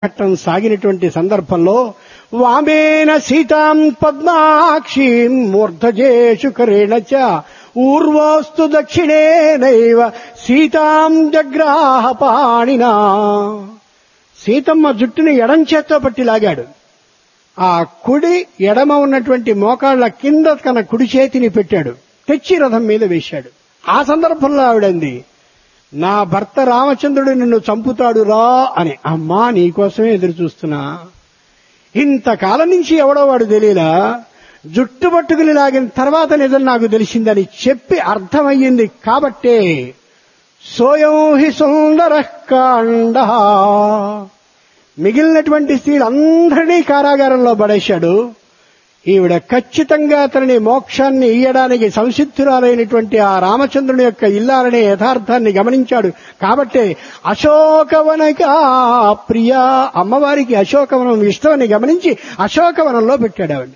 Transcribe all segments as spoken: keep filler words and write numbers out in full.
ఘట్టం సాగినటువంటి సందర్భంలో వామేన సీతాం పద్మాక్షీం మూర్ధజేషు కరేణ చ ఊర్వోస్తు దక్షిణేనైవ సీతాం జగ్రాహ పాణినా. సీతమ్మ జుట్టుని ఎడం చేత్తో పట్టి లాగాడు. ఆ కుడి ఎడమ ఉన్నటువంటి మోకాళ్ల కింద తన కుడి చేతిని పెట్టాడు, తెచ్చి రథం మీద వేశాడు. ఆ సందర్భంలో ఆవిడంది, నా భర్త రామచంద్రుడు నిన్ను చంపుతాడు రా అని. అమ్మా, నీకోసమే ఎదురు చూస్తున్నా. ఇంతకాలం నుంచి ఎవడో వాడు తెలియలా, జుట్టు పట్టుకుని లాగిన తర్వాత నిజం నాకు తెలిసిందని చెప్పి అర్థమయ్యింది కాబట్టే సోయం హి సుందర కాండ. మిగిలినటువంటి స్త్రీలందరినీ కారాగారంలో పడేశాడు. ఈవిడ ఖచ్చితంగా అతనిని మోక్షాన్ని ఇయ్యడానికి సంసిద్ధురాలైనటువంటి ఆ రామచంద్రుని యొక్క ఇల్లాలనే యథార్థాన్ని గమనించాడు కాబట్టే అశోకవనగా ప్రియ, అమ్మవారికి అశోకవనం ఇష్టమని గమనించి అశోకవనంలో పెట్టాడు ఆవిడ.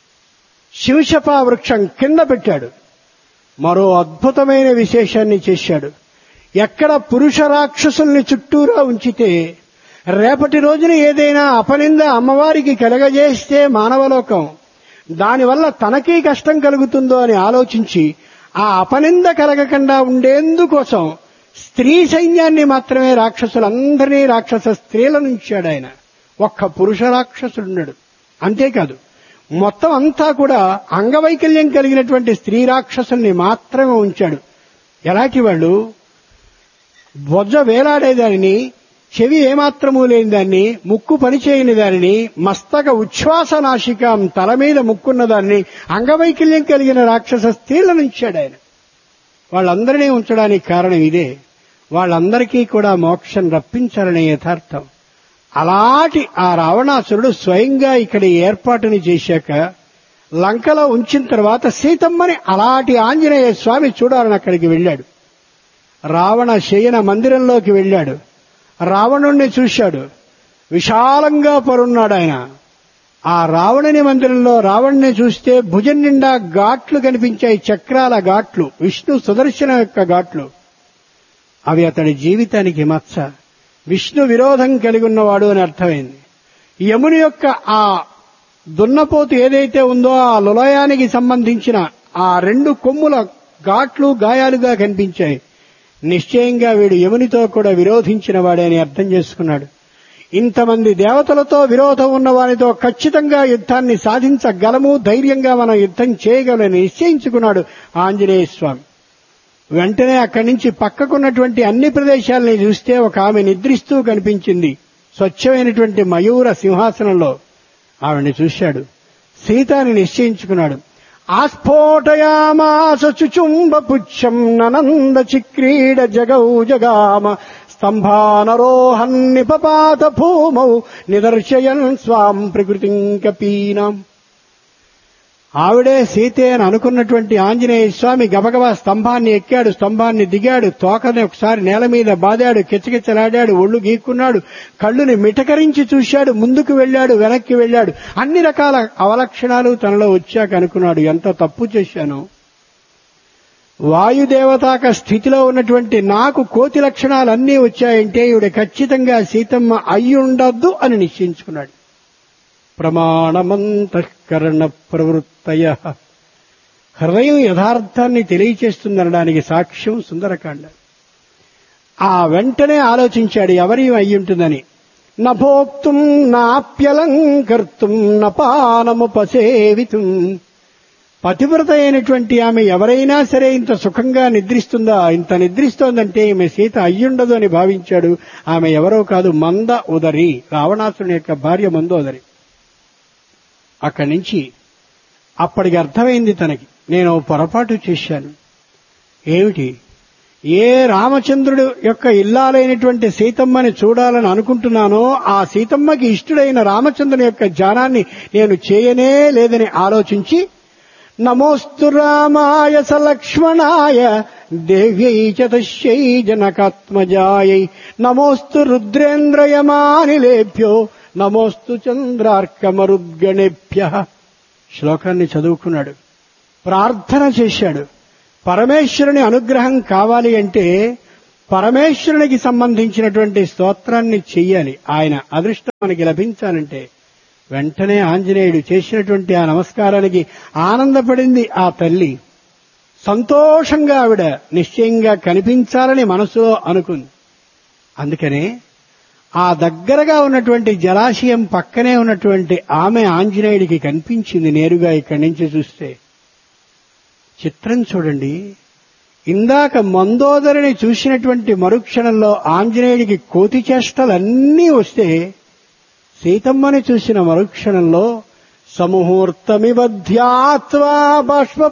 శివశపా వృక్షం కింద పెట్టాడు. మరో అద్భుతమైన విశేషాన్ని చేశాడు. ఎక్కడ పురుష రాక్షసుల్ని చుట్టూరా ఉంచితే రేపటి రోజున ఏదైనా అపనింద అమ్మవారికి కలగజేస్తే మానవలోకం దానివల్ల తనకీ కష్టం కలుగుతుందో అని ఆలోచించి ఆ అపనింద కలగకుండా ఉండేందుకోసం స్త్రీ సైన్యాన్ని మాత్రమే రాక్షసులందరినీ రాక్షస స్త్రీలను ఉంచాడు ఆయన. ఒక్క పురుష రాక్షసుడున్నాడు. అంతేకాదు, మొత్తం అంతా కూడా అంగవైకల్యం కలిగినటువంటి స్త్రీ రాక్షసుల్ని మాత్రమే ఉంచాడు. ఎలాంటి వాళ్ళు? బొజ్జ వేలాడేదానిని, చెవి ఏమాత్రమూ లేని దాన్ని, ముక్కు పనిచేయని దానిని, మస్తక ఉచ్ఛ్వాస నాశికం తల మీద ముక్కున్న దాన్ని, అంగవైకల్యం కలిగిన రాక్షస స్త్రీలను ఉంచాడు ఆయన. వాళ్ళందరినీ ఉంచడానికి కారణం ఇదే. వాళ్ళందరికీ కూడా మోక్షం రప్పించాలనే యథార్థం. అలాంటి ఆ రావణాసురుడు స్వయంగా ఇక్కడ ఏర్పాటుని చేశాక లంకలో ఉంచిన తర్వాత సీతమ్మని అలాంటి ఆంజనేయ స్వామి చూడాలని అక్కడికి వెళ్ళాడు. రావణ శయన మందిరంలోకి వెళ్ళాడు. రావణుణ్ణి చూశాడు. విశాలంగా పరున్నాడు ఆయన. ఆ రావణుని మందిరంలో రావణ్ణి చూస్తే భుజం నిండా ఘాట్లు కనిపించాయి, చక్రాల ఘాట్లు, విష్ణు సుదర్శన యొక్క ఘాట్లు. అవి అతడి జీవితానికి మచ్చ. విష్ణు విరోధం కలిగి ఉన్నవాడు అని అర్థమైంది. యముని యొక్క ఆ దున్నపోతు ఏదైతే ఉందో ఆ లులయానికి సంబంధించిన ఆ రెండు కొమ్ముల ఘాట్లు గాయాలుగా కనిపించాయి. నిశ్చయంగా వీడు యమునితో కూడా విరోధించిన వాడే అని అర్థం చేసుకున్నాడు. ఇంతమంది దేవతలతో విరోధం ఉన్న వారితో ఖచ్చితంగా యుద్ధాన్ని సాధించగలము, ధైర్యంగా మనం యుద్ధం చేయగలని నిశ్చయించుకున్నాడు ఆంజనేయ స్వామి. వెంటనే అక్కడి నుంచి పక్కకున్నటువంటి అన్ని ప్రదేశాలని చూస్తే ఒక ఆమె నిద్రిస్తూ కనిపించింది స్వచ్ఛమైనటువంటి మయూర సింహాసనంలో. ఆవిడ్ని చూశాడు. సీతాని నిశ్చయించుకున్నాడు. ఆస్ఫోటయామాస చుచుంబ పుచ్చం ననంద చిక్రీడ జగౌ జగామ స్తంభానరోహన్ నిపపాత భూమౌ నిదర్శయన్ స్వాం ప్రకృతిం కపీనాం. ఆవిడే సీతే అని అనుకున్నటువంటి ఆంజనేయ స్వామి గబగబా స్తంభాన్ని ఎక్కాడు, స్తంభాన్ని దిగాడు, తోకని ఒకసారి నేల మీద బాదాడు, కిచకిచలాడాడు, ఒళ్ళు గీక్కున్నాడు, కళ్ళుని మిటకరించి చూశాడు, ముందుకు వెళ్ళాడు, వెనక్కి వెళ్ళాడు. అన్ని రకాల అవలక్షణాలు తనలో వచ్చాక అనుకున్నాడు, ఎంత తప్పు చేశాను. వాయుదేవతాక స్థితిలో ఉన్నటువంటి నాకు కోతి లక్షణాలన్నీ వచ్చాయంటే ఈవిడ ఖచ్చితంగా సీతమ్మ అయ్యుండద్దు అని నిశ్చయించుకున్నాడు. ప్రమాణమంతఃకరణ ప్రవృత్తయ. హృదయం యథార్థాన్ని తెలియచేస్తుందనడానికి సాక్ష్యం సుందరకాండ. ఆ వెంటనే ఆలోచించాడు ఎవరి అయ్యుంటుందని. నభోక్తుం నాప్యలంకర్తుం నపానముపసేవితుం. పతివ్రత అయినటువంటి ఆమె ఎవరైనా సరే ఇంత సుఖంగా నిద్రిస్తుందా? ఇంత నిద్రిస్తోందంటే ఈమె సీత అయ్యుండదు అని భావించాడు. ఆమె ఎవరో కాదు, మంద ఉదరి, రావణాసుని యొక్క భార్య మందోదరి. అక్కడి నుంచి అప్పటికి అర్థమైంది తనకి, నేను పొరపాటు చేశాను. ఏమిటి? ఏ రామచంద్రుడు యొక్క ఇల్లాలైనటువంటి సీతమ్మని చూడాలని అనుకుంటున్నానో ఆ సీతమ్మకి ఇష్టుడైన రామచంద్రుని యొక్క ధ్యానాన్ని నేను చేయనే లేదని ఆలోచించి నమోస్తు రామాయ సలక్ష్మణాయ దేవ్యై చ తస్యై జనకాత్మజాయై నమోస్తు రుద్రేంద్రయమానిలేభ్యో నమోస్తు చంద్రార్కమరుద్గణేభ్య. శ్లోకాన్ని చదువుకున్నాడు, ప్రార్థన చేశాడు. పరమేశ్వరుని అనుగ్రహం కావాలి అంటే పరమేశ్వరునికి సంబంధించినటువంటి స్తోత్రాన్ని చెయ్యాలి. ఆయన అదృష్టం మనకి లభించాలంటే వెంటనే ఆంజనేయుడు చేసినటువంటి ఆ నమస్కారానికి ఆనందపడింది ఆ తల్లి. సంతోషంగా ఆవిడ నిశ్చయంగా కనిపించాలని మనసులో అనుకుంది. అందుకనే ఆ దగ్గరగా ఉన్నటువంటి జలాశయం పక్కనే ఉన్నటువంటి ఆమె ఆంజనేయుడికి కనిపించింది నేరుగా ఇక్కడి నుంచి చూస్తే. చిత్రం చూడండి, ఇందాక మందోదరిని చూసినటువంటి మరుక్షణంలో ఆంజనేయుడికి కోతి చేష్టలన్నీ వస్తే సీతమ్మని చూసిన మరుక్షణంలో సముహూర్తమివ ధ్యాత్వా బాష్ప